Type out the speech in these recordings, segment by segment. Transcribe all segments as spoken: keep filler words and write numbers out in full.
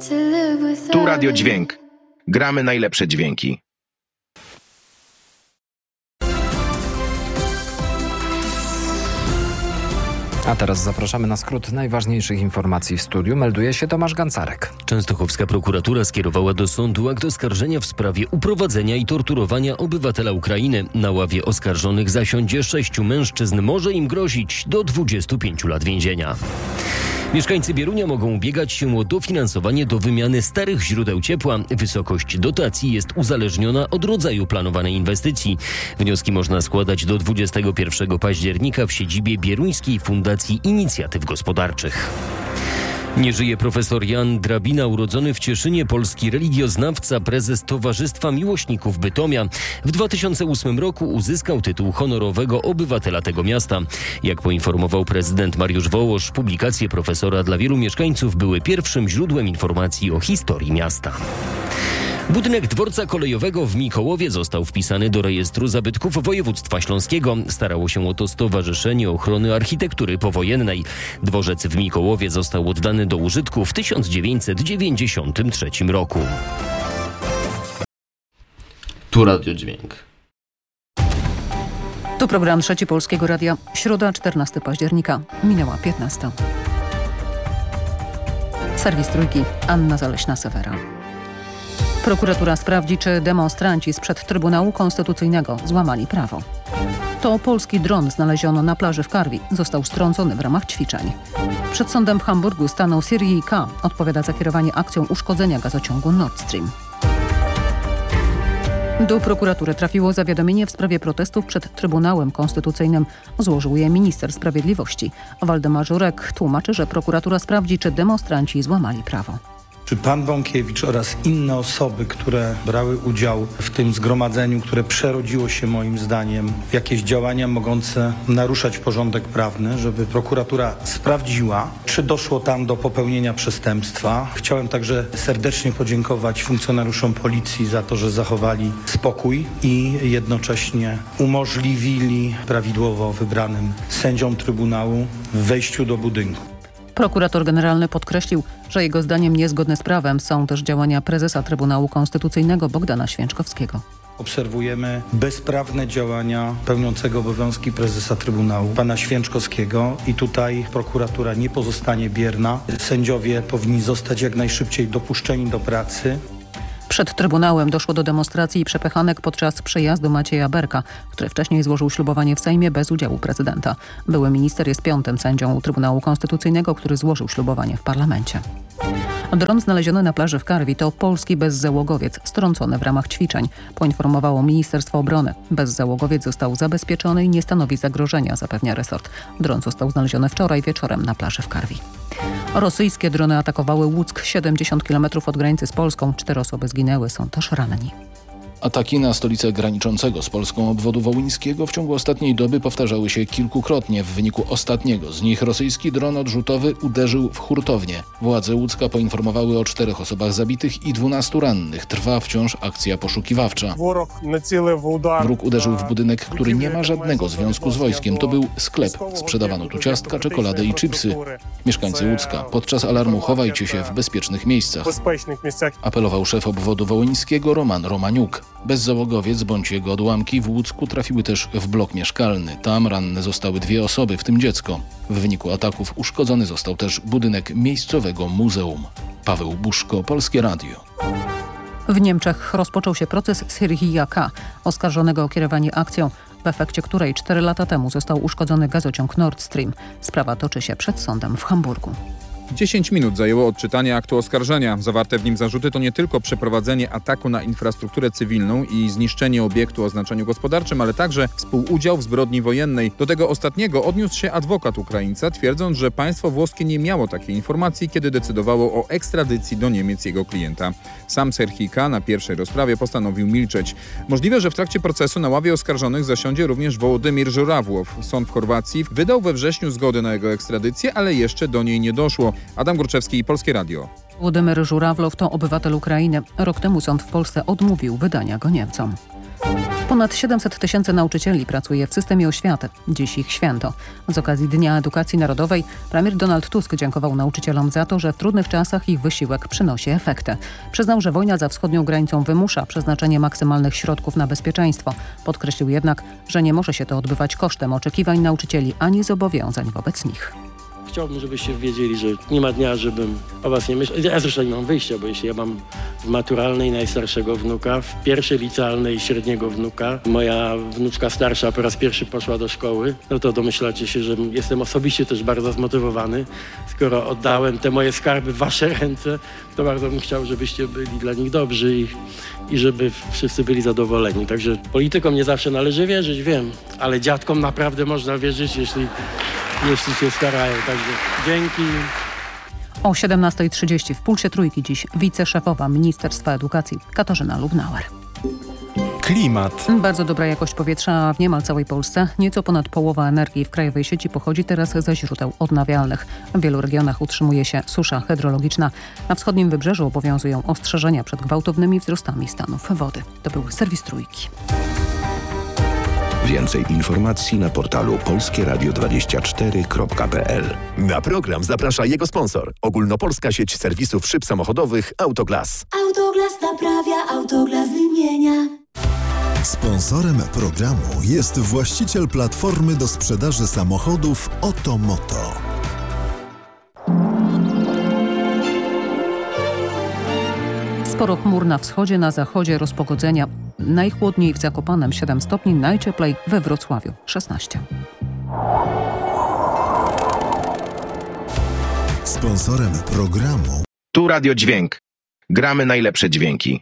Tu Radio Dźwięk. Gramy najlepsze dźwięki. A teraz zapraszamy na skrót najważniejszych informacji w studiu. Melduje się Tomasz Gancarek. Częstochowska prokuratura skierowała do sądu akt oskarżenia w sprawie uprowadzenia i torturowania obywatela Ukrainy. Na ławie oskarżonych zasiądzie sześciu mężczyzn. Może im grozić do dwudziestu pięciu lat więzienia. Mieszkańcy Bierunia mogą ubiegać się o dofinansowanie do wymiany starych źródeł ciepła. Wysokość dotacji jest uzależniona od rodzaju planowanej inwestycji. Wnioski można składać do dwudziestego pierwszego października w siedzibie Bieruńskiej Fundacji Inicjatyw Gospodarczych. Nie żyje profesor Jan Drabina, urodzony w Cieszynie, polski religioznawca, prezes Towarzystwa Miłośników Bytomia. W dwa tysiące ósmym roku uzyskał tytuł honorowego obywatela tego miasta. Jak poinformował prezydent Mariusz Wołosz, publikacje profesora dla wielu mieszkańców były pierwszym źródłem informacji o historii miasta. Budynek dworca kolejowego w Mikołowie został wpisany do rejestru zabytków województwa śląskiego. Starało się o to Stowarzyszenie Ochrony Architektury Powojennej. Dworzec w Mikołowie został oddany do użytku w tysiąc dziewięćset dziewięćdziesiątym trzecim roku. Tu Radio Dźwięk. To program Trzeci Polskiego Radia. Środa, czternastego października. Minęła piętnasta. Serwis Trójki. Anna Zaleśna-Sewera. Prokuratura sprawdzi, czy demonstranci sprzed Trybunału Konstytucyjnego złamali prawo. To polski dron znaleziono na plaży w Karwi. Został strącony w ramach ćwiczeń. Przed sądem w Hamburgu stanął Sirhi K. Odpowiada za kierowanie akcją uszkodzenia gazociągu Nord Stream. Do prokuratury trafiło zawiadomienie w sprawie protestów przed Trybunałem Konstytucyjnym. Złożył je minister sprawiedliwości. Waldemar Żurek tłumaczy, że prokuratura sprawdzi, czy demonstranci złamali prawo. Czy pan Bąkiewicz oraz inne osoby, które brały udział w tym zgromadzeniu, które przerodziło się moim zdaniem w jakieś działania mogące naruszać porządek prawny, żeby prokuratura sprawdziła, czy doszło tam do popełnienia przestępstwa. Chciałem także serdecznie podziękować funkcjonariuszom policji za to, że zachowali spokój i jednocześnie umożliwili prawidłowo wybranym sędziom Trybunału w wejściu do budynku. Prokurator generalny podkreślił, że jego zdaniem niezgodne z prawem są też działania prezesa Trybunału Konstytucyjnego Bogdana Święczkowskiego. Obserwujemy bezprawne działania pełniącego obowiązki prezesa Trybunału, pana Święczkowskiego, i tutaj prokuratura nie pozostanie bierna. Sędziowie powinni zostać jak najszybciej dopuszczeni do pracy. Przed Trybunałem doszło do demonstracji i przepychanek podczas przejazdu Macieja Berka, który wcześniej złożył ślubowanie w Sejmie bez udziału prezydenta. Były minister jest piątym sędzią Trybunału Konstytucyjnego, który złożył ślubowanie w parlamencie. Dron znaleziony na plaży w Karwi to polski bezzałogowiec strącony w ramach ćwiczeń, poinformowało Ministerstwo Obrony. Bezzałogowiec został zabezpieczony i nie stanowi zagrożenia, zapewnia resort. Dron został znaleziony wczoraj wieczorem na plaży w Karwi. Rosyjskie drony atakowały Łuck, siedemdziesiąt kilometrów od granicy z Polską. Cztery osoby zginęły, są też ranni. Ataki na stolicę graniczącego z Polską obwodu wołyńskiego w ciągu ostatniej doby powtarzały się kilkukrotnie. W wyniku ostatniego z nich rosyjski dron odrzutowy uderzył w hurtownię. Władze Łódzka poinformowały o czterech osobach zabitych i dwunastu rannych. Trwa wciąż akcja poszukiwawcza. Wróg uderzył w budynek, który nie ma żadnego związku z wojskiem. To był sklep. Sprzedawano tu ciastka, czekoladę i chipsy. Mieszkańcy Łódzka, podczas alarmu chowajcie się w bezpiecznych miejscach, apelował szef obwodu wołyńskiego Roman Romaniuk. Bezzałogowiec bądź jego odłamki w Łucku trafiły też w blok mieszkalny. Tam ranne zostały dwie osoby, w tym dziecko. W wyniku ataków uszkodzony został też budynek miejscowego muzeum. Paweł Buszko, Polskie Radio. W Niemczech rozpoczął się proces Sirhija K., oskarżonego o kierowanie akcją, w efekcie której cztery lata temu został uszkodzony gazociąg Nord Stream. Sprawa toczy się przed sądem w Hamburgu. dziesięć minut zajęło odczytanie aktu oskarżenia. Zawarte w nim zarzuty to nie tylko przeprowadzenie ataku na infrastrukturę cywilną i zniszczenie obiektu o znaczeniu gospodarczym, ale także współudział w zbrodni wojennej. Do tego ostatniego odniósł się adwokat Ukraińca, twierdząc, że państwo włoskie nie miało takiej informacji, kiedy decydowało o ekstradycji do Niemiec jego klienta. Sam Sirhi K. na pierwszej rozprawie postanowił milczeć. Możliwe, że w trakcie procesu na ławie oskarżonych zasiądzie również Wołodymyr Żurawłow. Sąd w Chorwacji wydał we wrześniu zgodę na jego ekstradycję, ale jeszcze do niej nie doszło. Adam Górczewski, Polskie Radio. Wołodymyr Żurawłow to obywatel Ukrainy. Rok temu sąd w Polsce odmówił wydania go Niemcom. Ponad siedemset tysięcy nauczycieli pracuje w systemie oświaty. Dziś ich święto. Z okazji Dnia Edukacji Narodowej premier Donald Tusk dziękował nauczycielom za to, że w trudnych czasach ich wysiłek przynosi efekty. Przyznał, że wojna za wschodnią granicą wymusza przeznaczenie maksymalnych środków na bezpieczeństwo. Podkreślił jednak, że nie może się to odbywać kosztem oczekiwań nauczycieli ani zobowiązań wobec nich. Chciałbym, żebyście wiedzieli, że nie ma dnia, żebym o was nie myślał. Ja zresztą nie mam wyjścia, bo jeśli ja mam w maturalnej najstarszego wnuka, w pierwszej licealnej średniego wnuka, moja wnuczka starsza po raz pierwszy poszła do szkoły, no to domyślacie się, że jestem osobiście też bardzo zmotywowany. Skoro oddałem te moje skarby w wasze ręce, to bardzo bym chciał, żebyście byli dla nich dobrzy i, i żeby wszyscy byli zadowoleni. Także politykom nie zawsze należy wierzyć, wiem, ale dziadkom naprawdę można wierzyć, jeśli... jeśli się starają, także dzięki. O siedemnasta trzydzieści w Pulsie Trójki dziś wiceszefowa Ministerstwa Edukacji Katarzyna Lubnauer. Klimat. Bardzo dobra jakość powietrza w niemal całej Polsce. Nieco ponad połowa energii w krajowej sieci pochodzi teraz ze źródeł odnawialnych. W wielu regionach utrzymuje się susza hydrologiczna. Na wschodnim wybrzeżu obowiązują ostrzeżenia przed gwałtownymi wzrostami stanów wody. To był serwis Trójki. Więcej informacji na portalu polskie radio dwadzieścia cztery kropka p l. Na program zaprasza jego sponsor. Ogólnopolska sieć serwisów szyb samochodowych Autoglas. Autoglas naprawia, Autoglas wymienia. Sponsorem programu jest właściciel platformy do sprzedaży samochodów Otomoto. Sporo chmur na wschodzie, na zachodzie rozpogodzenia. Najchłodniej w Zakopanem siedem stopni, najcieplej we Wrocławiu szesnaście. Sponsorem programu Tu Radio Dźwięk. Gramy najlepsze dźwięki.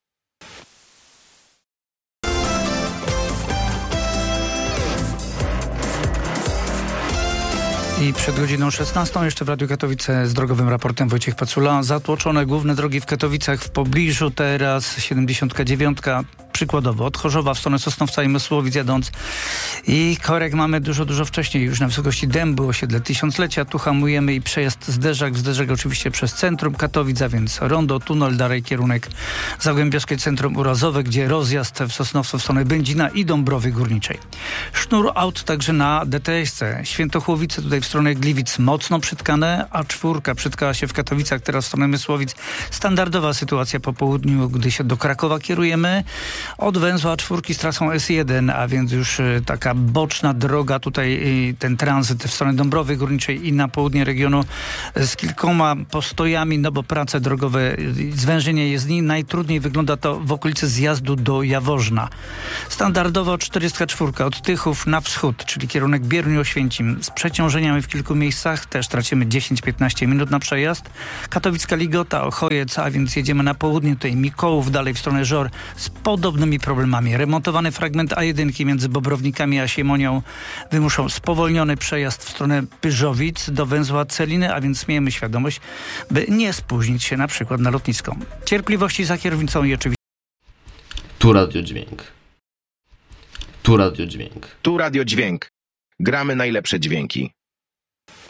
I przed godziną szesnastą jeszcze w Radiu Katowice z drogowym raportem Wojciech Pacula. Zatłoczone główne drogi w Katowicach, w pobliżu teraz siedemdziesiąt dziewięć, przykładowo od Chorzowa w stronę Sosnowca i Mysłowic jadąc. I korek mamy dużo, dużo wcześniej, już na wysokości Dębu, osiedle Tysiąclecia. Tu hamujemy i przejazd Zderzak, Zderzak oczywiście przez centrum Katowic, a więc rondo, tunel, dalej kierunek Zagłębiowskie Centrum Urazowe, gdzie rozjazd w Sosnowcu w stronę Będzina i Dąbrowy Górniczej. Sznur aut także na D T S-ce. Świętochłowice tutaj w stronę Gliwic mocno przytkane, a czwórka przytkała się w Katowicach, teraz w stronę Mysłowic. Standardowa sytuacja po południu, gdy się do Krakowa kierujemy. Od węzła czwórki z trasą S jeden, a więc już taka boczna droga tutaj, ten tranzyt w stronę Dąbrowy Górniczej i na południe regionu z kilkoma postojami, no bo prace drogowe, zwężenie jezdni. Najtrudniej wygląda to w okolicy zjazdu do Jaworzna. Standardowo czterdzieści cztery od Tychów na wschód, czyli kierunek Bieruniu-Oświęcim z przeciążeniami w kilku miejscach, też tracimy dziesięć piętnaście minut na przejazd. Katowicka Ligota, Ochojec, a więc jedziemy na południe, tutaj Mikołów, dalej w stronę Żor z podobnymi problemami. Remontowany fragment A jeden między Bobrownikami a Siemonią wymuszą spowolniony przejazd w stronę Pyrzowic do węzła Celiny, a więc miejmy świadomość, by nie spóźnić się na przykład na lotnisko. Cierpliwości za kierownicą i oczywiście Tu Radio Dźwięk. Tu Radio Dźwięk. Tu Radio Dźwięk. Gramy najlepsze dźwięki.